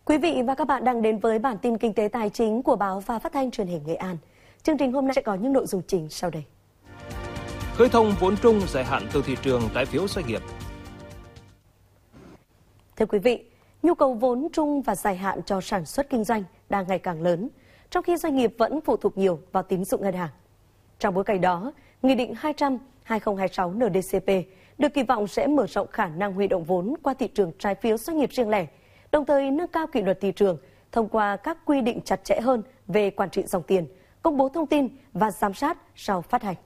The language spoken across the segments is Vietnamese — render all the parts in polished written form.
Quý vị và các bạn đang đến với bản tin kinh tế tài chính của Báo và Phát thanh Truyền hình Nghệ An. Chương trình hôm nay sẽ có những nội dung chính sau đây. Khơi thông vốn chung dài hạn từ thị trường trái phiếu doanh nghiệp. Thưa quý vị, nhu cầu vốn chung và dài hạn cho sản xuất kinh doanh đang ngày càng lớn, trong khi doanh nghiệp vẫn phụ thuộc nhiều vào tín dụng ngân hàng. Trong bối cảnh đó, Nghị định 200/2026 NDCP được kỳ vọng sẽ mở rộng khả năng huy động vốn qua thị trường trái phiếu doanh nghiệp riêng lẻ, đồng thời nâng cao kỷ luật thị trường thông qua các quy định chặt chẽ hơn về quản trị dòng tiền, công bố thông tin và giám sát sau phát hành.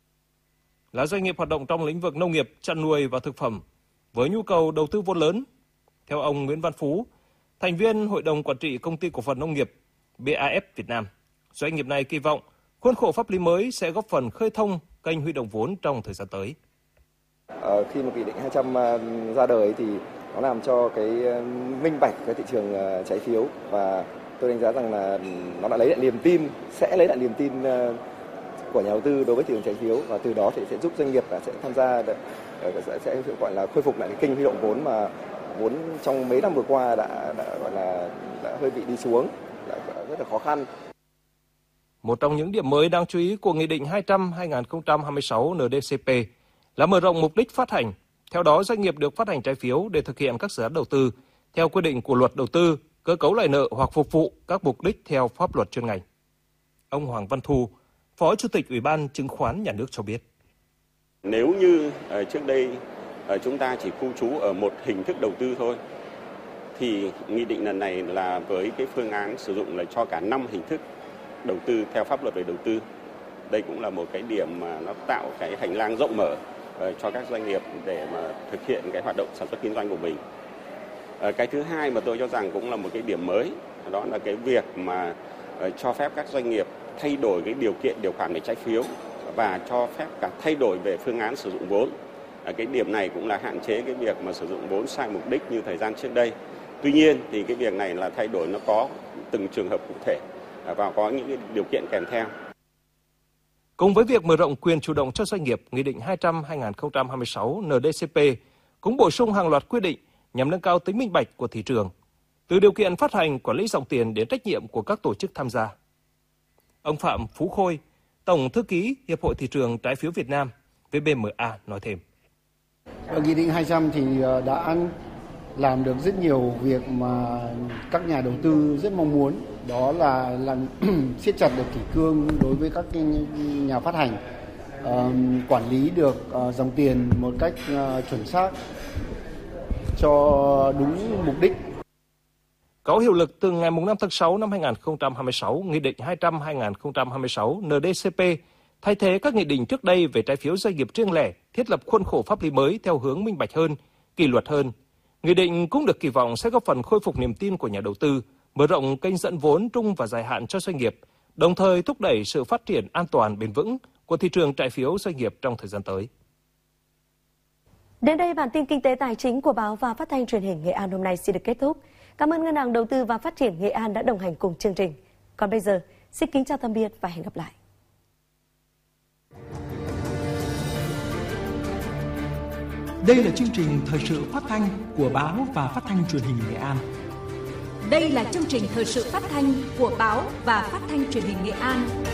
Là doanh nghiệp hoạt động trong lĩnh vực nông nghiệp, chăn nuôi và thực phẩm, với nhu cầu đầu tư vốn lớn, theo ông Nguyễn Văn Phú, thành viên Hội đồng Quản trị Công ty Cổ phần Nông nghiệp BAF Việt Nam, doanh nghiệp này kỳ vọng khuôn khổ pháp lý mới sẽ góp phần khơi thông kênh huy động vốn trong thời gian tới. Khi mà Nghị định 200 ra đời thì nó làm cho cái minh bạch cái thị trường trái phiếu, và tôi đánh giá rằng là nó đã lấy lại niềm tin, sẽ lấy lại niềm tin của nhà đầu tư đối với thị trường trái phiếu, và từ đó thì sẽ giúp doanh nghiệp sẽ tham gia sẽ gọi là khôi phục lại cái kênh huy động vốn mà vốn trong mấy năm vừa qua đã gọi là đã hơi bị đi xuống, đã rất là khó khăn. Một trong những điểm mới đáng chú ý của Nghị định 200/2026 NDCP là mở rộng mục đích phát hành. Theo đó, doanh nghiệp được phát hành trái phiếu để thực hiện các dự án đầu tư theo quy định của luật đầu tư, cơ cấu lại nợ hoặc phục vụ các mục đích theo pháp luật chuyên ngành. Ông Hoàng Văn Thu, Phó Chủ tịch Ủy ban Chứng khoán Nhà nước cho biết. Nếu như trước đây chúng ta chỉ khu trú ở một hình thức đầu tư thôi, thì nghị định lần này là với cái phương án sử dụng là cho cả 5 hình thức đầu tư theo pháp luật về đầu tư. Đây cũng là một cái điểm mà nó tạo cái hành lang rộng mở cho các doanh nghiệp để mà thực hiện cái hoạt động sản xuất kinh doanh của mình. Cái thứ hai mà tôi cho rằng cũng là một cái điểm mới, đó là cái việc mà cho phép các doanh nghiệp thay đổi cái điều kiện điều khoản về trái phiếu và cho phép cả thay đổi về phương án sử dụng vốn. Cái điểm này cũng là hạn chế cái việc mà sử dụng vốn sai mục đích như thời gian trước đây. Tuy nhiên thì cái việc này là thay đổi nó có từng trường hợp cụ thể và có những cái điều kiện kèm theo. Cùng với việc mở rộng quyền chủ động cho doanh nghiệp, Nghị định 200/2026 NDCP cũng bổ sung hàng loạt quy định nhằm nâng cao tính minh bạch của thị trường, từ điều kiện phát hành, quản lý dòng tiền đến trách nhiệm của các tổ chức tham gia. Ông Phạm Phú Khôi, Tổng Thư ký Hiệp hội Thị trường Trái phiếu Việt Nam VBMA nói thêm. Nghị định 200 thì đã làm được rất nhiều việc mà các nhà đầu tư rất mong muốn, đó là làm siết chặt được kỷ cương đối với các nhà phát hành, quản lý được dòng tiền một cách chuẩn xác cho đúng mục đích. Có hiệu lực từ ngày 5 tháng 6 năm 2026, Nghị định 200/2026 NDCP thay thế các nghị định trước đây về trái phiếu doanh nghiệp riêng lẻ, thiết lập khuôn khổ pháp lý mới theo hướng minh bạch hơn, kỷ luật hơn. Nghị định cũng được kỳ vọng sẽ góp phần khôi phục niềm tin của nhà đầu tư, mở rộng kênh dẫn vốn trung và dài hạn cho doanh nghiệp, đồng thời thúc đẩy sự phát triển an toàn bền vững của thị trường trái phiếu doanh nghiệp trong thời gian tới. Đến đây, bản tin kinh tế tài chính của Báo và Phát thanh Truyền hình Nghệ An hôm nay xin được kết thúc. Cảm ơn Ngân hàng Đầu tư và Phát triển Nghệ An đã đồng hành cùng chương trình. Còn bây giờ, xin kính chào tạm biệt và hẹn gặp lại. Đây là chương trình thời sự phát thanh của Báo và Phát thanh Truyền hình Nghệ An. Đây là chương trình thời sự phát thanh của Báo và Phát thanh Truyền hình Nghệ An.